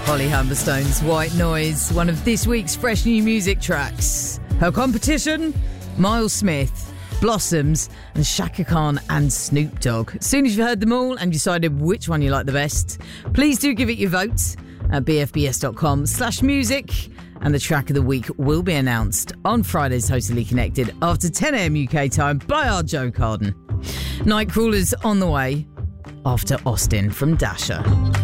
Holly Humberstone's White Noise, one of this week's fresh new music tracks. Her competition, Miles Smith, Blossoms, and Shaka Khan and Snoop Dogg. As soon as you've heard them all and decided which one you like the best, please do give it your vote at bfbs.com/music, and the track of the week will be announced on Friday's Totally Connected after 10 a.m. UK time by our Joe Carden. Nightcrawler's on the way after Austin from Dasher.